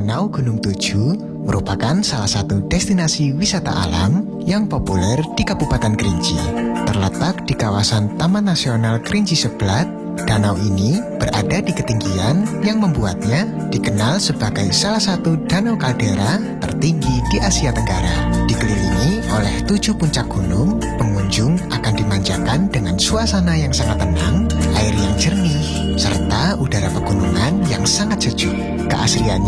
Danau Gunung Tuju merupakan salah satu destinasi wisata alam yang populer di Kabupaten Kerinci. Terletak di kawasan Taman Nasional Kerinci Seblat, danau ini berada di ketinggian yang membuatnya dikenal sebagai salah satu danau kaldera tertinggi di Asia Tenggara. Dikelilingi oleh 7 puncak gunung, pengunjung akan dimanjakan dengan suasana yang sangat tenang, air yang jernih, serta udara pegunungan yang sangat sejuk. Keasliannya